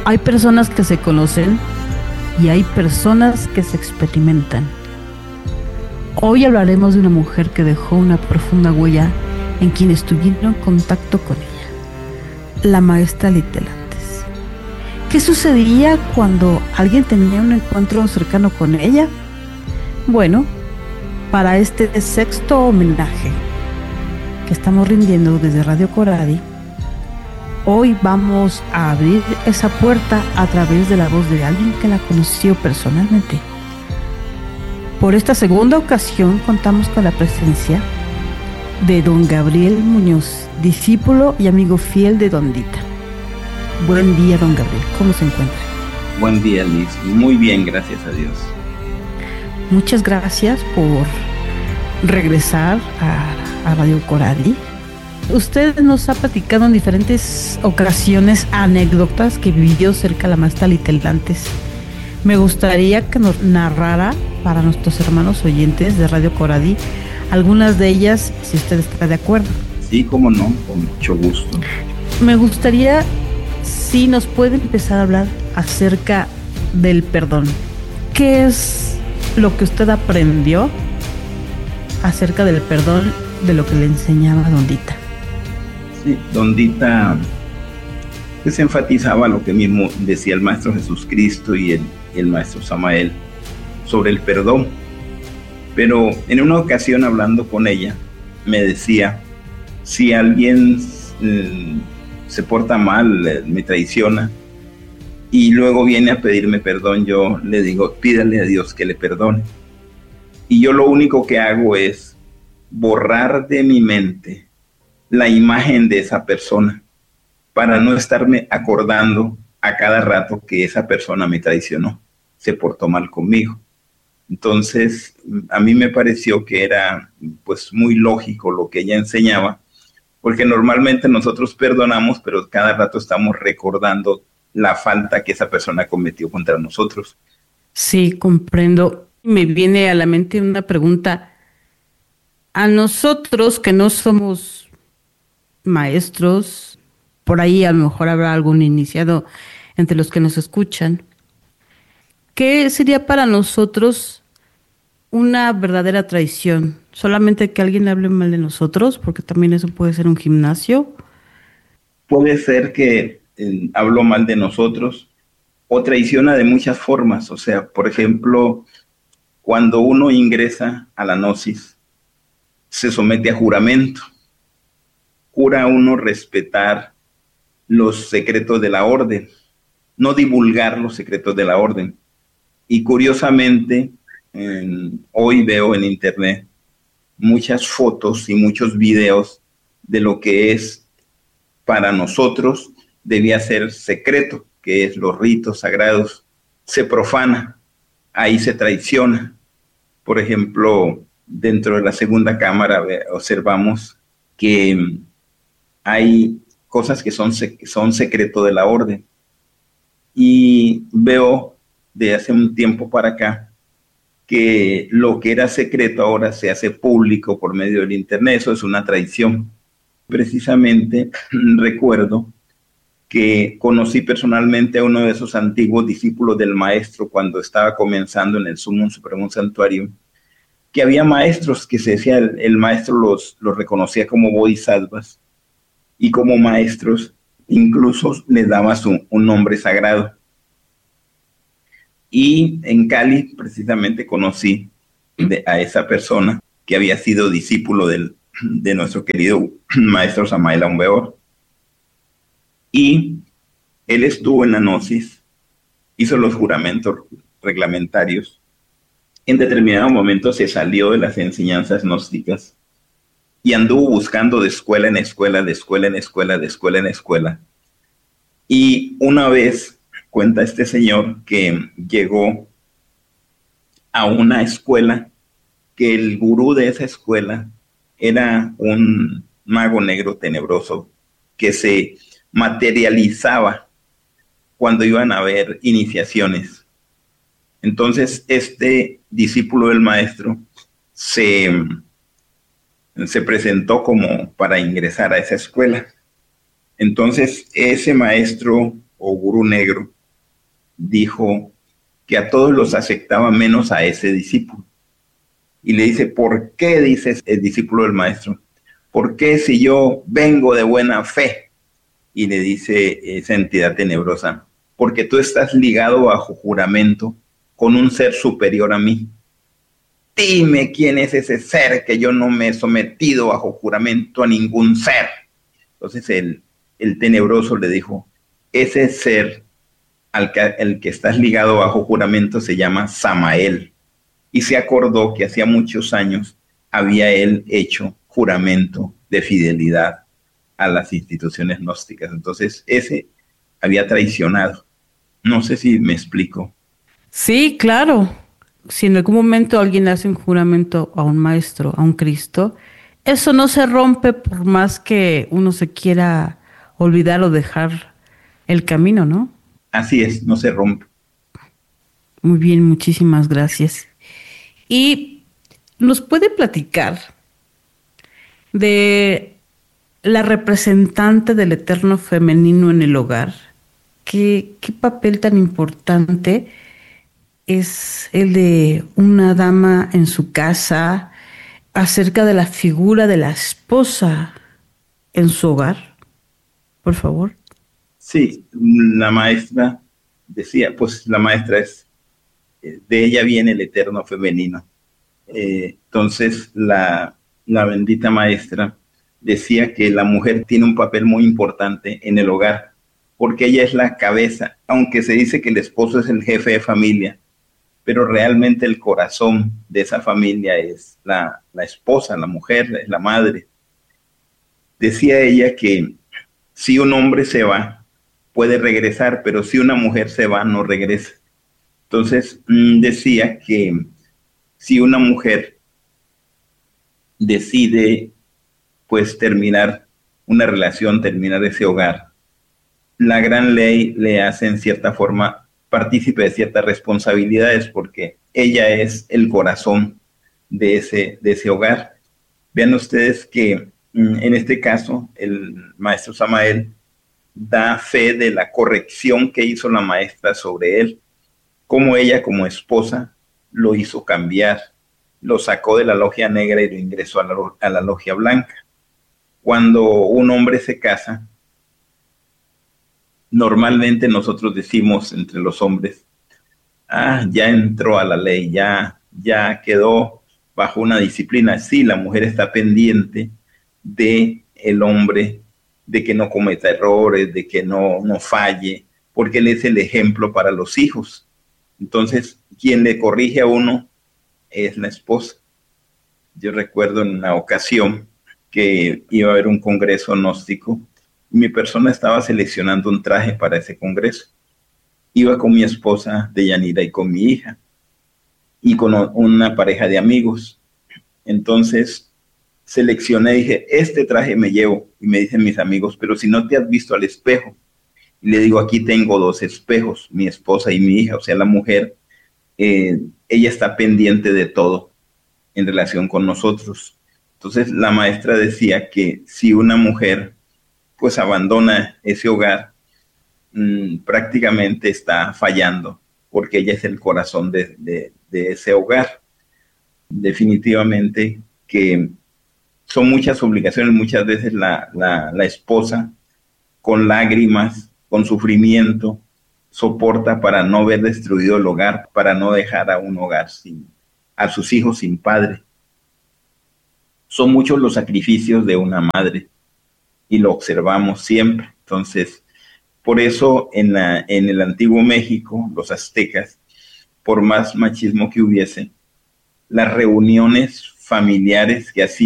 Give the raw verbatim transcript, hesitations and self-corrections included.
Hay personas que se conocen y hay personas que se experimentan. Hoy hablaremos de una mujer que dejó una profunda huella en quienes tuvieron contacto con ella, la maestra Litelantes. ¿Qué sucedía cuando alguien tenía un encuentro cercano con ella? Bueno, para este sexto homenaje que estamos rindiendo desde Radio Coradi, hoy vamos a abrir esa puerta a través de la voz de alguien que la conoció personalmente. Por esta segunda ocasión contamos con la presencia de don Gabriel Muñoz, discípulo y amigo fiel de don Dita. Buen día, don Gabriel, ¿cómo se encuentra? Buen día, Liz. Muy bien, gracias a Dios. Muchas gracias por regresar a, a Radio Coradi. Usted nos ha platicado en diferentes ocasiones anécdotas que vivió cerca de la maestra Litelantes. Me gustaría que nos narrara para nuestros hermanos oyentes de Radio Coradi algunas de ellas, si usted está de acuerdo. Sí, cómo no, con mucho gusto. Me gustaría si nos puede empezar a hablar acerca del perdón. ¿Qué es lo que usted aprendió acerca del perdón de lo que le enseñaba don Dita? Sí, don Dita pues enfatizaba lo que mismo decía el Maestro Jesucristo y el, el Maestro Samael sobre el perdón. Pero en una ocasión, hablando con ella, me decía, si alguien eh, se porta mal, eh, me traiciona, y luego viene a pedirme perdón, yo le digo, pídale a Dios que le perdone. Y yo lo único que hago es borrar de mi mente la imagen de esa persona, para no estarme acordando a cada rato que esa persona me traicionó, se portó mal conmigo. Entonces, a mí me pareció que era pues muy lógico lo que ella enseñaba, porque normalmente nosotros perdonamos, pero cada rato estamos recordando la falta que esa persona cometió contra nosotros. Sí, comprendo. Me viene a la mente una pregunta. A nosotros que no somos maestros, por ahí a lo mejor habrá algún iniciado entre los que nos escuchan, ¿qué sería para nosotros una verdadera traición? ¿Solamente que alguien hable mal de nosotros? Porque también eso puede ser un gimnasio. Puede ser que eh, habló mal de nosotros o traiciona de muchas formas. O sea, por ejemplo, cuando uno ingresa a la gnosis, se somete a juramento. Jura uno respetar los secretos de la orden, no divulgar los secretos de la orden. Y curiosamente, en, hoy veo en internet muchas fotos y muchos videos de lo que es para nosotros debía ser secreto, que es los ritos sagrados. Se profana, ahí se traiciona. Por ejemplo, dentro de la segunda cámara observamos que hay cosas que son, son secreto de la orden. Y veo de hace un tiempo para acá que lo que era secreto ahora se hace público por medio del internet. Eso es una traición. Precisamente recuerdo que conocí personalmente a uno de esos antiguos discípulos del maestro cuando estaba comenzando en el Sumum Supremo Santuario, que había maestros que se decía, el, el maestro los, los reconocía como bodhisattvas, y como maestros incluso les daba su, un nombre sagrado. Y en Cali precisamente conocí de, a esa persona que había sido discípulo del, de nuestro querido maestro Samael Aumbeor. Y él estuvo en la gnosis, hizo los juramentos reglamentarios. En determinado momento se salió de las enseñanzas gnósticas y anduvo buscando de escuela en escuela, de escuela en escuela, de escuela en escuela. Y una vez cuenta este señor que llegó a una escuela, que el gurú de esa escuela era un mago negro tenebroso que se materializaba cuando iban a haber iniciaciones. Entonces este discípulo del maestro se... se presentó como para ingresar a esa escuela. Entonces ese maestro o gurú negro, dijo que a todos los aceptaba menos a ese discípulo. Y le dice, ¿por qué? Dice el discípulo del maestro, ¿por qué si yo vengo de buena fe? Y le dice esa entidad tenebrosa, porque tú estás ligado bajo juramento con un ser superior a mí. Dime quién es ese ser, que yo no me he sometido bajo juramento a ningún ser. Entonces el, el tenebroso le dijo, ese ser al que, el que estás ligado bajo juramento se llama Samael. Y se acordó que hacía muchos años había él hecho juramento de fidelidad a las instituciones gnósticas. Entonces ese había traicionado. No sé si me explico. Sí, claro. Si en algún momento alguien hace un juramento a un maestro, a un Cristo, eso no se rompe por más que uno se quiera olvidar o dejar el camino, ¿no? Así es, no se rompe. Muy bien, muchísimas gracias. ¿Y nos puede platicar de la representante del eterno femenino en el hogar? ¿Qué, qué papel tan importante es el de una dama en su casa acerca de la figura de la esposa en su hogar? Por favor. Sí, la maestra decía, pues la maestra es, de ella viene el eterno femenino. Eh, entonces la, la bendita maestra decía que la mujer tiene un papel muy importante en el hogar, porque ella es la cabeza, aunque se dice que el esposo es el jefe de familia, pero realmente el corazón de esa familia es la, la esposa, la mujer, es la madre. Decía ella que si un hombre se va, puede regresar, pero si una mujer se va, no regresa. Entonces mmm, decía que si una mujer decide pues terminar una relación, terminar ese hogar, la gran ley le hace en cierta forma partícipe de ciertas responsabilidades porque ella es el corazón de ese, de ese hogar. Vean ustedes que mmm, en este caso el maestro Samael da fe de la corrección que hizo la maestra sobre él, cómo ella como esposa lo hizo cambiar, lo sacó de la logia negra y lo ingresó a la, a la logia blanca. Cuando un hombre se casa, normalmente nosotros decimos entre los hombres, ah, ya entró a la ley, ya, ya quedó bajo una disciplina. Sí, la mujer está pendiente de el hombre, de que no cometa errores, de que no, no falle, porque él es el ejemplo para los hijos. Entonces, quien le corrige a uno es la esposa. Yo recuerdo en una ocasión que iba a haber un congreso gnóstico, y mi persona estaba seleccionando un traje para ese congreso. Iba con mi esposa Deyanira y con mi hija, y con una pareja de amigos. Entonces, seleccioné, dije, este traje me llevo, y me dicen mis amigos, pero si no te has visto al espejo. Y le digo, aquí tengo dos espejos, mi esposa y mi hija, o sea, la mujer, eh, ella está pendiente de todo en relación con nosotros. Entonces, la maestra decía que si una mujer, pues, abandona ese hogar, mmm, prácticamente está fallando, porque ella es el corazón de, de, de ese hogar. Definitivamente que son muchas obligaciones, muchas veces la, la, la esposa con lágrimas, con sufrimiento, soporta para no ver destruido el hogar, para no dejar a un hogar sin, a sus hijos sin padre. Son muchos los sacrificios de una madre y lo observamos siempre. Entonces, por eso en, la, en el antiguo México, los aztecas, por más machismo que hubiese, las reuniones familiares que hacían